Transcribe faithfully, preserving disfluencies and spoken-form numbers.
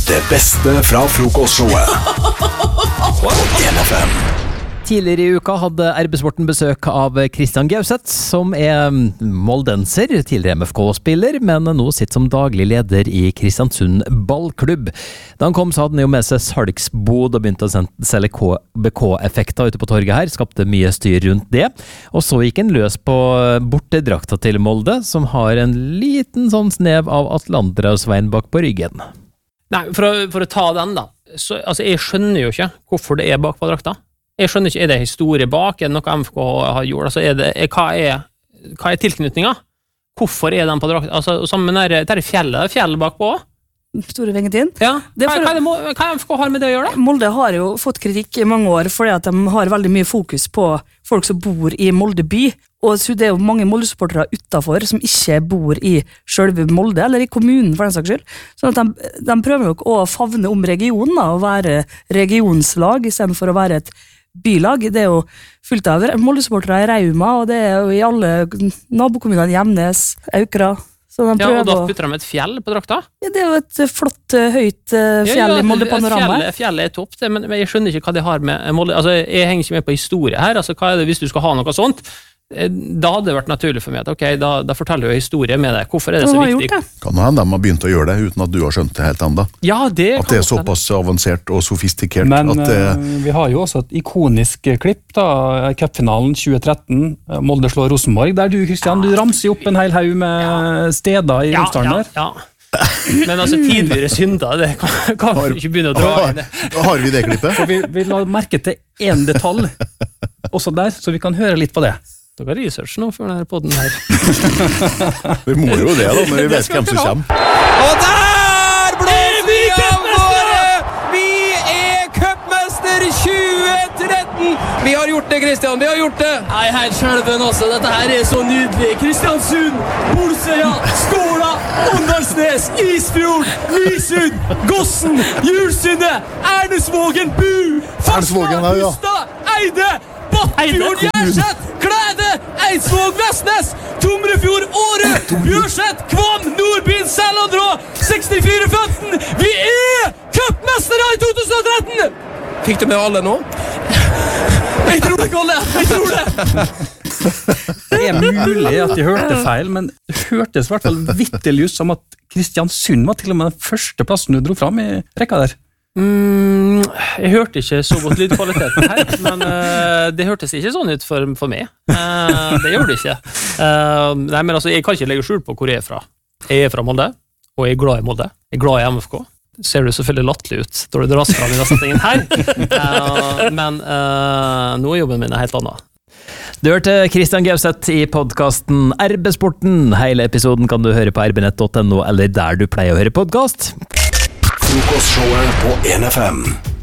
Det beste fra frokostshowet på N F M. Tidligere i uka hadde R B-sporten besøk av Christian Gauseth, som er moldenser, tidligere M F K-spiller, men nå sitter som daglig leder i Kristiansund ballklubb. Da han kom så hadde han jo med seg salgsbod og begynte å selge B K-effekter ute på torget her, skapte mye styr rundt det. Og så gikk han løs på bortedrakta til Molde, som har en liten sånn snev av Atlanter og Svein bak på ryggen. Nei, for å, for å ta den da, så, altså jeg skjønner jo ikke hvorfor det er bak på drakta. Jeg skjønner ikke, er det historie bak? Er det noe M F K har gjort? Altså, er det, er, hva, er, hva er tilknytningen? Hvorfor er den på drakta? Altså, sammen med det er fjellet, det er fjellet bakpå. Store Vengetin. Ja, det hva, hva, er det, hva M F K har med det å gjøre da? Molde har jo fått kritikk i mange år fordi at de har veldig mye fokus på folk som bor i Molde by, og så det er jo mange Molde-supportere utenfor som ikke bor i selve Molde, eller i kommunen for den saks skyld. Sånn at de, de prøver nok å favne om regionen da, og være regionslag i stedet for å være et bylag. Det er jo fullt av Molde-supportere i Rauma, og det er jo i alle nabokommunene, Gjemnes, Aukra. Så de ja, og da å... putter de et fjell på drakta? Ja, det er jo et flott, høyt fjell ja, ja, i Molde-panorama. Fjellet, fjellet er topp, det, men jeg skjønner ikke hva det har med Molde. Altså, jeg henger ikke med på historie her. Altså, hva er det hvis du skal ha noe sånt? Da hadde det vært naturlig for meg at ok, da, da forteller jeg historie med det. Hvorfor er det så viktig? Det. Kan det hende de har begynt å gjøre det uten at du har skjønt det helt enda? Ja, det at det er såpass avansert og sofistikert. Men at det... vi har jo også et ikonisk klipp da, cupfinalen tjue tretten, Molde slår Rosenborg, der du, Kristian, du ramser opp en hel haug med ja. steder i ja, motstanden der. Ja, ja. Men altså, tidligere synder, det kan, kan vi ikke begynne å dra inn det. Har vi det klippet? vi, vi la merke til en detalj også der, så vi kan høre litt på det. Dere har research nå for denne podden her. Vi må jo det da, når vi vet hvem som kommer. Og der blåser av våre! Vi er cupmester tjue tretten! Vi har gjort det, Kristian, vi har gjort det! Nei, helt skjelven også, dette her er så nydelig. Kristiansund, Bolsøya, Skåla, Åndalsnes, Isfjord, Lysund, Gossen, Julsundet, Ernesvågen, Bu, Farsland, Hustad, Eide, Battefjord, Gjerseth, Klæde, Eidsvåg, Vestnes, Tomrefjord, Åre, Bjørset, Kvam, Nordbyen, Sælandrå, sekstifire femten. Vi er cupmestere i tjue tretten! Fikk du med alle nå? Jeg tror det, Kalle, jeg tror det! Det er mulig at de hørte feil, men det hørtes i hvert fall vitterlig ut som at Kristiansund var til og med den første plassen du dro fram i rekka der. Mm, jeg hørte ikke så godt lydkvaliteten her, men uh, det hørtes ikke sånn ut for, for meg. Uh, det gjorde det ikke. Uh, nei, men altså, jeg kan ikke legge skjul på hvor jeg er fra. Jeg er fra Molde, og jeg er glad i Molde. Jeg er glad i M F K. Ser du selvfølgelig latterlig ut da du dras fram i denne settingen her. Uh, men uh, nå er jobben min helt annet. Du hørte Christian Gauseth i podcasten R B-sporten. Hele episoden kan du høre på r b nett punktum n o eller der du pleier å høre podcast. Frokostshowet på N F M.